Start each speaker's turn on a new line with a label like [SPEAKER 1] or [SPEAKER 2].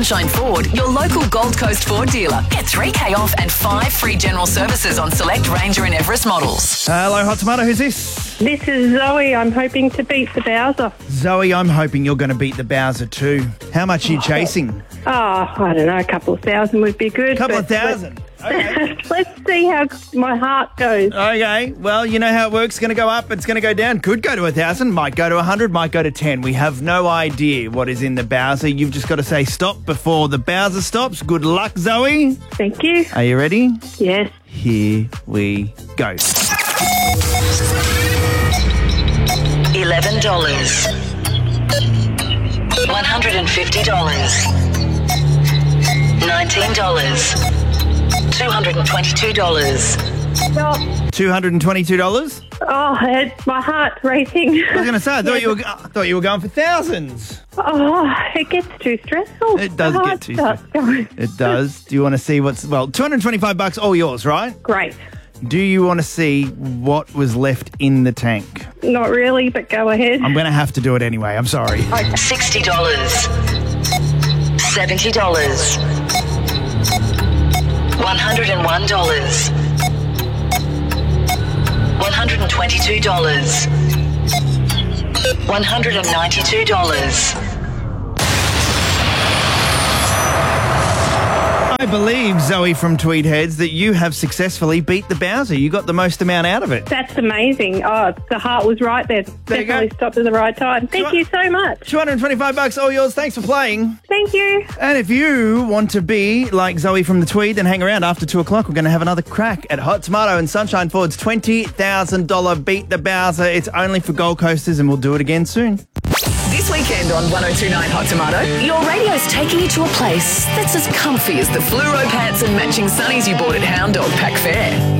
[SPEAKER 1] Sunshine Ford, your local Gold Coast Ford dealer. Get $3K off and 5 free general services on select Ranger and Everest models.
[SPEAKER 2] Hello, Hot Tomato. Who's this?
[SPEAKER 3] This is Zoe. I'm hoping to beat the Bowser.
[SPEAKER 2] Zoe, I'm hoping you're going to beat the Bowser too. How much are you chasing?
[SPEAKER 3] Oh, I don't know. A couple of thousand would be good.
[SPEAKER 2] A couple of thousand. Okay.
[SPEAKER 3] Let's see how my heart goes.
[SPEAKER 2] Okay. Well, you know how it works. It's going to go up. It's going to go down. Could go to 1,000. Might go to 100. Might go to 10. We have no idea what is in the Bowser. You've just got to say stop before the Bowser stops. Good luck, Zoe.
[SPEAKER 3] Thank you.
[SPEAKER 2] Are you ready?
[SPEAKER 3] Yes.
[SPEAKER 2] Here we go.
[SPEAKER 1] $11. $150. $19. $222.
[SPEAKER 3] Stop.
[SPEAKER 2] $222?
[SPEAKER 3] Oh, my heart's racing.
[SPEAKER 2] I was going to say, I thought you were going for thousands.
[SPEAKER 3] Oh, it gets too stressful.
[SPEAKER 2] It does
[SPEAKER 3] My
[SPEAKER 2] get
[SPEAKER 3] heart
[SPEAKER 2] too
[SPEAKER 3] starts
[SPEAKER 2] stressful.
[SPEAKER 3] going.
[SPEAKER 2] It does. Do you want to see what's... Well, $225, all yours, right?
[SPEAKER 3] Great.
[SPEAKER 2] Do you want to see what was left in the tank?
[SPEAKER 3] Not really, but go ahead.
[SPEAKER 2] I'm going to have to do it anyway. I'm sorry.
[SPEAKER 1] $60. $70. $101. $122. $192.
[SPEAKER 2] I believe, Zoe from Tweed Heads, that you have successfully beat the Bowser. You got the most amount out of it.
[SPEAKER 3] That's amazing. Oh, the heart was right there.
[SPEAKER 2] There you go.
[SPEAKER 3] Definitely stopped at the right time. Thank you so much.
[SPEAKER 2] $225, all yours. Thanks for playing.
[SPEAKER 3] Thank you.
[SPEAKER 2] And if you want to be like Zoe from the Tweed, then hang around after 2 o'clock. We're going to have another crack at Hot Tomato and Sunshine Ford's $20,000 Beat the Bowser. It's only for Gold Coasters, and we'll do it again soon.
[SPEAKER 1] This weekend on 102.9 Hot Tomato, your radio's taking you to a place that's as comfy as the fluoro pants and matching sunnies you bought at Hound Dog Pack Fair.